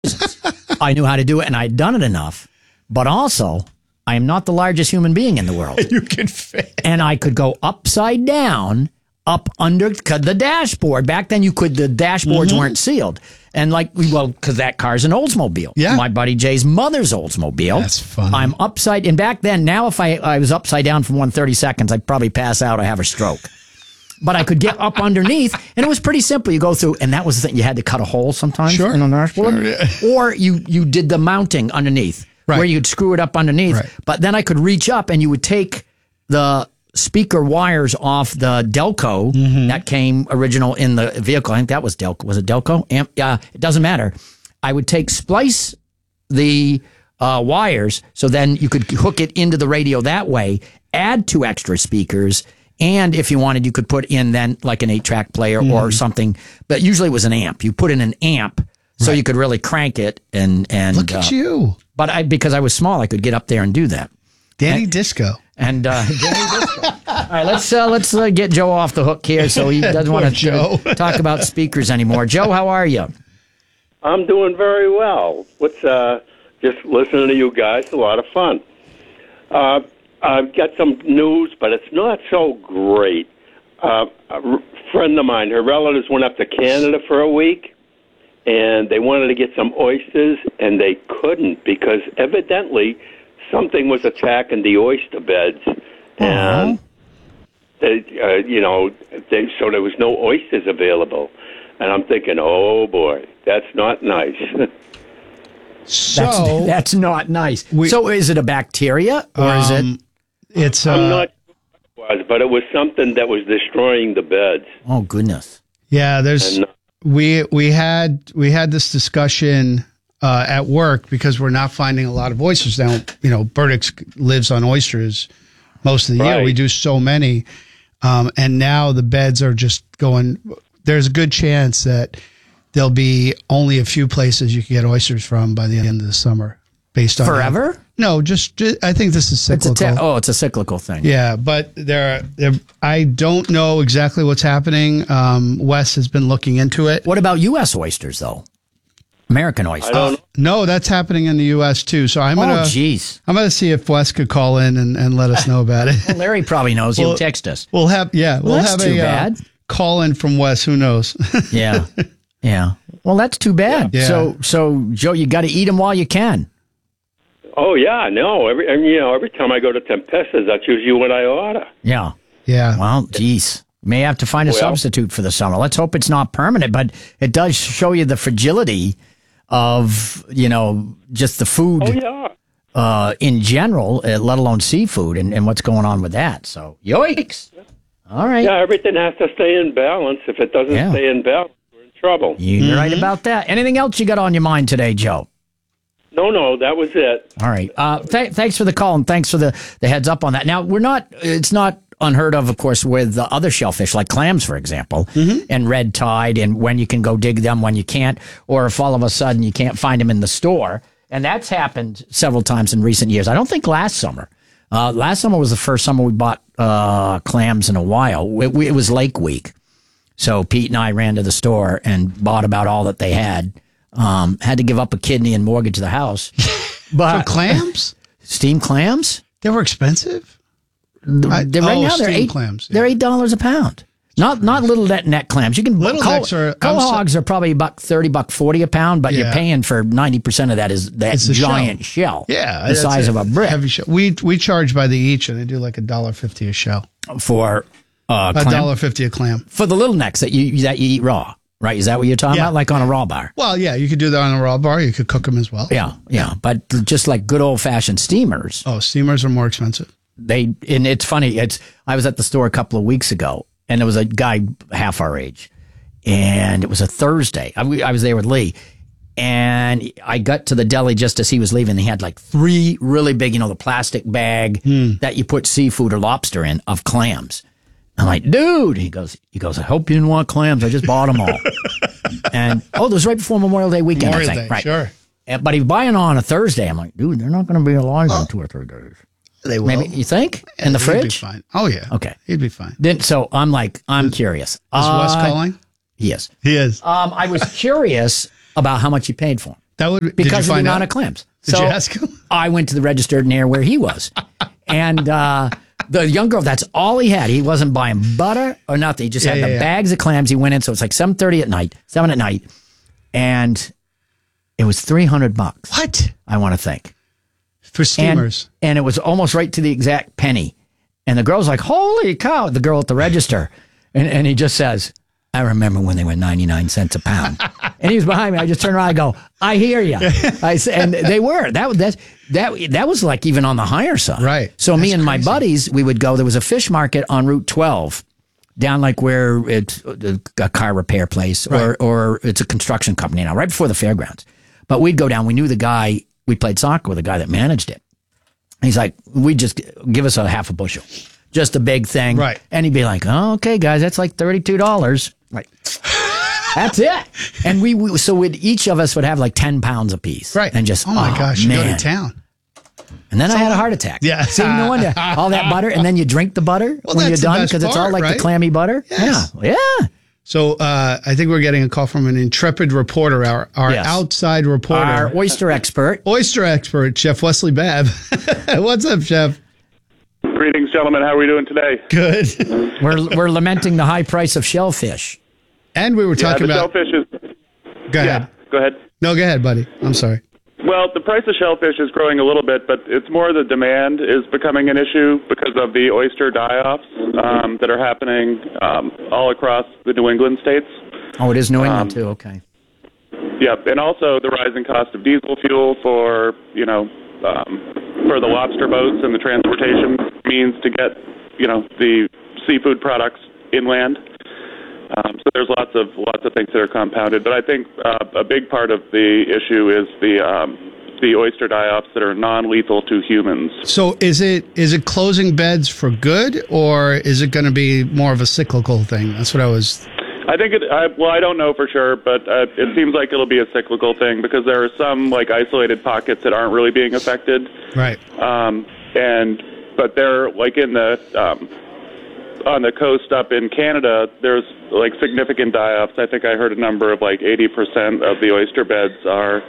I knew how to do it, and I'd done it enough. But also, I am not the largest human being in the world. You can fit. And I could go upside down, up under the dashboard. Back then, the dashboards weren't sealed. And because that car's an Oldsmobile. Yeah. My buddy Jay's mother's Oldsmobile. That's funny. I'm upside, and back then, now if I was upside down for 130 seconds, I'd probably pass out or have a stroke. But I could get up underneath, and it was pretty simple. You go through, and that was the thing. You had to cut a hole sometimes in the dashboard. Sure, yeah. Or you did the mounting underneath, where you'd screw it up underneath. Right. But then I could reach up, and you would take the speaker wires off the Delco that came original in the vehicle. I think that was Delco. Was it Delco? It doesn't matter. I would splice the wires, so then you could hook it into the radio that way, add 2 extra speakers, and if you wanted, you could put in then like an 8-track player or something. But usually it was an amp. You put in an amp so you could really crank it. And look at you. But because I was small, I could get up there and do that. Danny Disco. And Danny Disco. All right, let's get Joe off the hook here, so he doesn't want to talk about speakers anymore. Joe, how are you? I'm doing very well. What's just listening to you guys? A lot of fun. I've got some news, but it's not so great. A friend of mine, her relatives went up to Canada for a week, and they wanted to get some oysters, and they couldn't because evidently something was attacking the oyster beds, and so there was no oysters available. And I'm thinking, oh boy, that's not nice. So that's not nice. So is it a bacteria or is it? It's I'm not sure what it was, but it was something that was destroying the beds. Oh goodness. Yeah, we had this discussion at work because we're not finding a lot of oysters now. Burdick's lives on oysters most of the year. We do so many, and now the beds are just going. There's a good chance that there'll be only a few places you can get oysters from by the end of the summer. Based on forever? No, just I think this is cyclical. It's a cyclical thing. Yeah, but I don't know exactly what's happening. Wes has been looking into it. What about U.S. oysters, though? American oysters? No, that's happening in the U.S. too. So I'm gonna see if Wes could call in and let us know about it. Well, Larry probably knows. He'll text us. We'll have a call in from Wes. Who knows? Yeah. Well, that's too bad. Yeah. So Joe, you got to eat them while you can. Oh yeah, no. Every time I go to Tempesta's, that's usually what I order. Yeah. Yeah. Well, geez. May have to find a substitute for the summer. Let's hope it's not permanent, but it does show you the fragility of, just the food in general, let alone seafood and what's going on with that. So, yoicks. All right. Yeah, everything has to stay in balance. If it doesn't stay in balance, we're in trouble. You're right about that. Anything else you got on your mind today, Joe? No, that was it. All right. Thanks for the call and thanks for the heads up on that. Now, it's not unheard of course, with the other shellfish, like clams, for example, and red tide, and when you can go dig them, when you can't, or if all of a sudden you can't find them in the store. And that's happened several times in recent years. I don't think last summer. Last summer was the first summer we bought clams in a while. It was Lake Week. So Pete and I ran to the store and bought about all that they had. Had to give up a kidney and mortgage the house. But for clams? Steamed clams? They were expensive? Right now they're clams. They're $8 a pound. Not little net clams. You can little necks are hogs are probably $1.30, $1.40 a pound, but you're paying for 90% of that is that giant shell. Yeah, the size of a brick. Heavy shell. We charge by the each, and they do like $1.50 a shell for $1.50 a clam for the little necks that you eat raw. Right? Is that what you're talking about? Like on a raw bar? Well, yeah, you could do that on a raw bar. You could cook them as well. Yeah. But just like good old fashioned steamers. Oh, steamers are more expensive. And it's funny. I was at the store a couple of weeks ago, and there was a guy half our age, and it was a Thursday. I was there with Lee, and I got to the deli just as he was leaving. He had like 3 really big, the plastic bag that you put seafood or lobster in of clams. I'm like, dude, he goes, I hope you didn't want clams. I just bought them all. And, it was right before Memorial Day weekend, I think. Right. Sure. But he's buying on a Thursday. I'm like, dude, they're not going to be alive in 2 or 3 days. They will. Maybe, you think? In the fridge? He'd be fine. Oh, yeah. Okay. He'd be fine. So I'm curious. Is Wes calling? He is. He is. I was curious about how much you paid for him. because of the amount of clams. Did you ask him? I went to the register near where he was. And the young girl, that's all he had. He wasn't buying butter or nothing. He just had the bags of clams. He went in, so it's like 7:30 at night, 7 at night. And it was $300. What? I want to think. For steamers. And it was almost right to the exact penny. And the girl's like, holy cow, the girl at the register. And he just says, I remember when they were 99 cents a pound. And he was behind me. I just turned around and go, I hear you. And they were. That was like even on the higher side. Right. So me and my buddies, we would go. There was a fish market on Route 12 down like where it's a car repair place or it's a construction company now, right before the fairgrounds. But we'd go down. We knew the guy. We played soccer with the guy that managed it. He's like, we just give us a half a bushel. Just a big thing. Right. And he'd be like, oh, okay, guys, that's like $32. Right. That's it. And each of us would have like 10 pounds apiece. Right. And just, oh my gosh, man. you go to town. And then I had a heart attack. Yeah. See, no wonder. All that butter, and then you drink the butter when you're done because it's all like the clammy butter. Yes. Yeah. Yeah. So I think we're getting a call from an intrepid reporter, our outside reporter. Our oyster expert. Oyster expert, Chef Wesley Babb. What's up, Chef? Greetings, gentlemen. How are we doing today? Good. We're lamenting the high price of shellfish. And we were talking about... shellfish is... Go ahead. Yeah, go ahead. No, go ahead, buddy. I'm sorry. Well, the price of shellfish is growing a little bit, but it's more the demand is becoming an issue because of the oyster die-offs that are happening all across the New England states. Oh, it is New England too. Okay. Yep, and also the rising cost of diesel fuel for the lobster boats and the transportation means to get the seafood products inland. So there's lots of things that are compounded, but I think a big part of the issue is the oyster die-offs that are non-lethal to humans. So is it closing beds for good, or is it going to be more of a cyclical thing? That's what I was. I think I don't know for sure, but it seems like it'll be a cyclical thing because there are some like isolated pockets that aren't really being affected, right? But they're like in the on the coast up in Canada, there's like significant die-offs. I think I heard a number of like 80% of the oyster beds are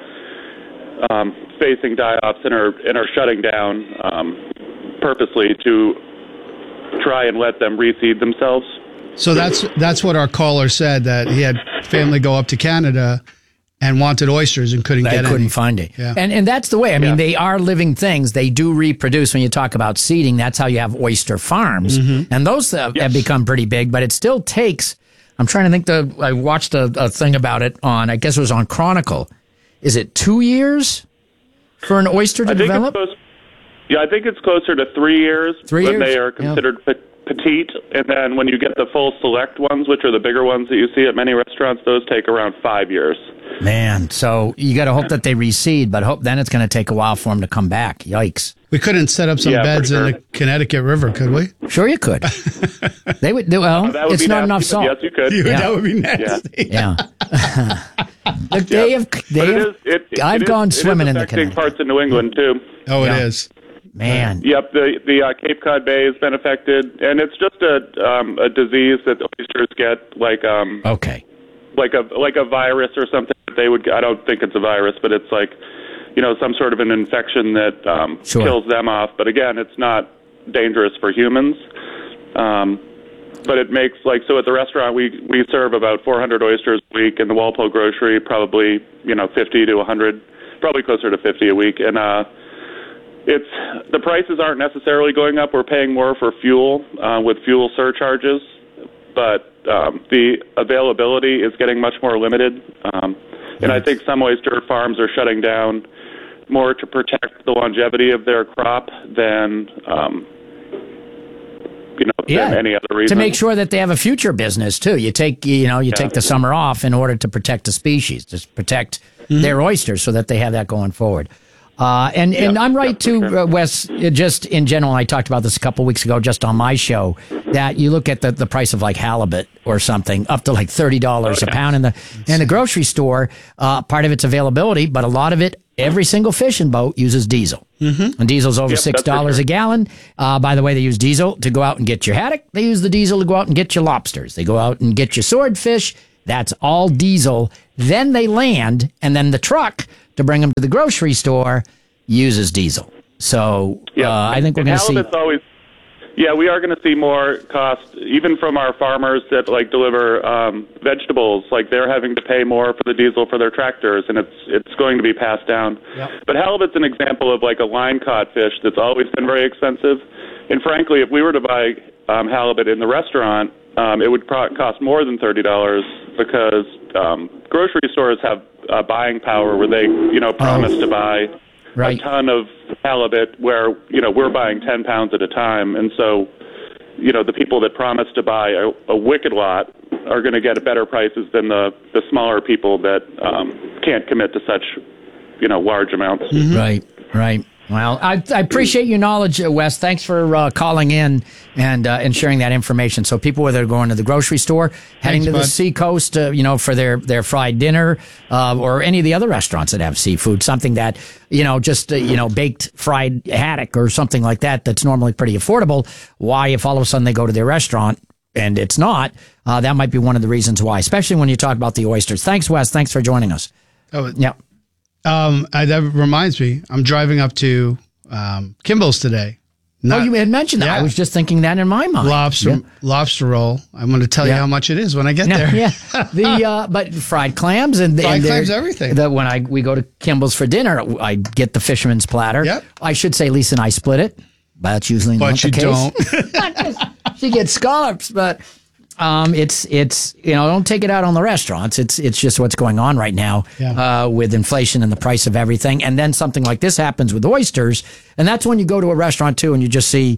facing die-offs and are shutting down purposely to try and let them reseed themselves. So that's what our caller said, that he had family go up to Canada and wanted oysters and couldn't get any. Couldn't find it. Yeah. And that's the way. I mean, they are living things. They do reproduce. When you talk about seeding, that's how you have oyster farms. Mm-hmm. And those have become pretty big, but it still takes, I'm trying to think, I watched a thing about it on, I guess it was on Chronicle. Is it 2 years for an oyster to develop? I think it's closer to 3 years. 3 years? When they are considered petite, and then when you get the full select ones, which are the bigger ones that you see at many restaurants, those take around 5 years. Man, so you got to hope that they reseed, but then it's going to take a while for them to come back. Yikes. We couldn't set up some beds in the Connecticut River, could we? Sure you could. They would. Well, it's not enough salt. Yes, you could. That would be nasty. Yeah. Look, I've gone swimming in the Connecticut. Parts of New England too. Oh, it is. Man. Yep, the Cape Cod Bay has been affected, and it's just a disease that oysters get, like like a virus or something. They would. I don't think it's a virus, but it's like some sort of an infection that kills them off. But again, it's not dangerous for humans. But it makes so at the restaurant we serve about 400 oysters a week, in the Walpole Grocery probably 50 to 100, probably closer to 50 a week, and it's the prices aren't necessarily going up. We're paying more for fuel with fuel surcharges, but the availability is getting much more limited. And I think some oyster farms are shutting down more to protect the longevity of their crop than than any other reason. To make sure that they have a future business too. You take take the summer off in order to protect the species, just protect their oysters so that they have that going forward. And I'm right too, Wes, just in general, I talked about this a couple weeks ago just on my show, that you look at the price of like halibut or something up to like $30 a pound in the grocery store. Part of it's availability, but a lot of it, every single fishing boat uses diesel. Mm-hmm. And diesel's over $6 a gallon. By the way, they use diesel to go out and get your haddock. They use the diesel to go out and get your lobsters. They go out and get your swordfish. That's all diesel. Then they land, and then the truck to bring them to the grocery store uses diesel. So I think we're going to see. We are going to see more cost, even from our farmers that deliver vegetables. They're having to pay more for the diesel for their tractors, and it's going to be passed down. Yep. But halibut's an example of a line caught fish that's always been very expensive. And frankly, if we were to buy halibut in the restaurant, it would cost more than $30 because grocery stores have buying power where they promise to buy a ton of halibut where, we're buying 10 pounds at a time. And so, the people that promise to buy a wicked lot are going to get better prices than the smaller people that can't commit to such, large amounts. Mm-hmm. Right. Well, I appreciate your knowledge, Wes. Thanks for calling in and sharing that information. So people, whether they're going to the grocery store, heading to the seacoast, for their fried dinner, or any of the other restaurants that have seafood, something that, baked fried haddock or something like that that's normally pretty affordable. Why, if all of a sudden they go to their restaurant and it's not, that might be one of the reasons why, especially when you talk about the oysters. Thanks, Wes. Thanks for joining us. Oh, yeah. That reminds me, I'm driving up to Kimball's today. You had mentioned that. Yeah. I was just thinking that in my mind. Lobster roll. I'm going to tell you how much it is when I get there. Yeah. But fried clams and clams, everything. When we go to Kimball's for dinner, I get the fisherman's platter. Yep. I should say Lisa and I split it. That's usually not the case. But you don't. She gets scallops, but it's don't take it out on the restaurants. It's just what's going on right now with inflation and the price of everything. And then something like this happens with oysters, and that's when you go to a restaurant too, and you just see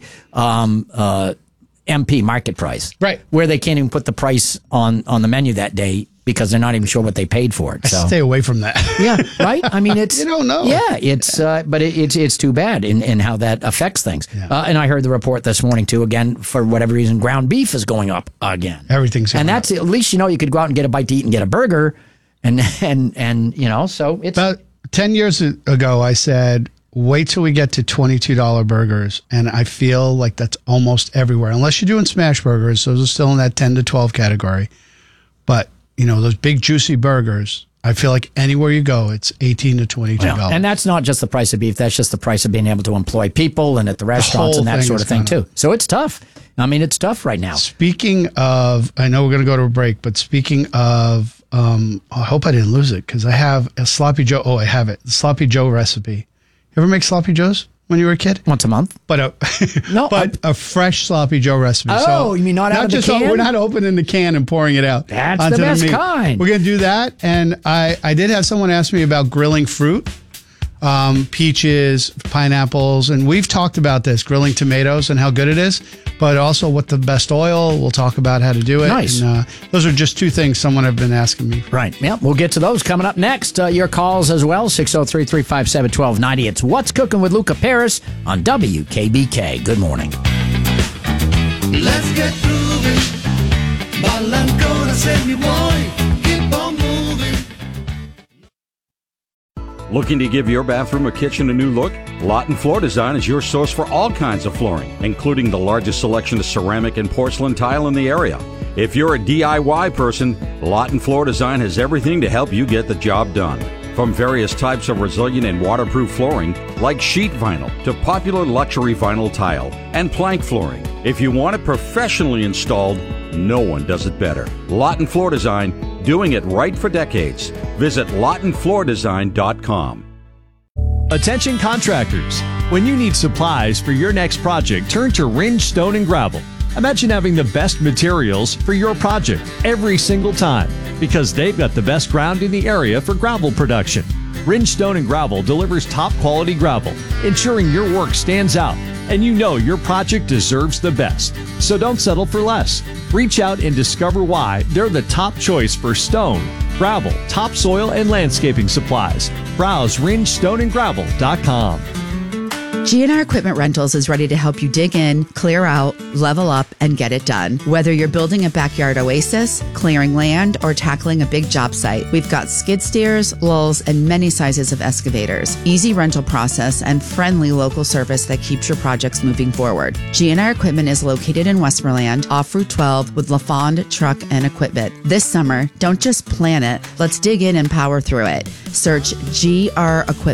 MP market price, right, where they can't even put the price on the menu that day because they're not even sure what they paid for it. So stay away from that. Yeah, right. I mean, it's you don't know. Yeah, but it's too bad in how that affects things. Yeah. And I heard the report this morning too. Again, for whatever reason, ground beef is going up again. Everything's going and that's up. At least you could go out and get a bite to eat and get a burger, and so it's about 10 years ago. I said, wait till we get to $22 burgers, and I feel like that's almost everywhere, unless you're doing smash burgers. Those are still in that 10 to 12 category, but. Those big juicy burgers, I feel like anywhere you go, it's $18 to $22. Yeah. And that's not just the price of beef. That's just the price of being able to employ people and at the restaurants and that sort of thing too. So it's tough. I mean, it's tough right now. Speaking of, I know we're going to go to a break, but speaking of, I hope I didn't lose it because I have a Sloppy Joe. Oh, I have it. The Sloppy Joe recipe. You ever make Sloppy Joes when you were a kid? Once a month. But a fresh Sloppy Joe recipe. Oh, you mean not out of the can? We're not opening the can and pouring it out. That's the best kind. We're going to do that. And I did have someone ask me about grilling fruit, peaches, pineapples. And we've talked about this, grilling tomatoes and how good it is, but also what the best oil. We'll talk about how to do it. Nice. And, those are just two things someone have been asking me. Right. Yep. We'll get to those coming up next. Your calls as well, 603-357-1290. It's What's Cooking with Luca Paris on WKBK. Good morning. Let's get moving. Ball and go to save me, boy. Keep on moving. Looking to give your bathroom or kitchen a new look? Lawton Floor Design is your source for all kinds of flooring, including the largest selection of ceramic and porcelain tile in the area. If you're a DIY person, Lawton Floor Design has everything to help you get the job done. From various types of resilient and waterproof flooring, like sheet vinyl, to popular luxury vinyl tile and plank flooring. If you want it professionally installed, no one does it better. Lawton Floor Design, doing it right for decades. Visit LawtonFloorDesign.com. Attention contractors. When you need supplies for your next project, turn to Ringe Stone and Gravel. Imagine having the best materials for your project every single time because they've got the best ground in the area for gravel production. Ringe Stone and Gravel delivers top quality gravel, ensuring your work stands out and you know your project deserves the best. So don't settle for less. Reach out and discover why they're the top choice for stone, gravel, topsoil, and landscaping supplies. Browse RingeStoneandGravel.com. GNR Equipment Rentals is ready to help you dig in, clear out, level up, and get it done. Whether you're building a backyard oasis, clearing land, or tackling a big job site, we've got skid steers, lulls, and many sizes of excavators. Easy rental process and friendly local service that keeps your projects moving forward. GNR Equipment is located in Westmoreland, off Route 12 with LaFond Truck and Equipment. This summer, don't just plan it, let's dig in and power through it. Search GR Equipment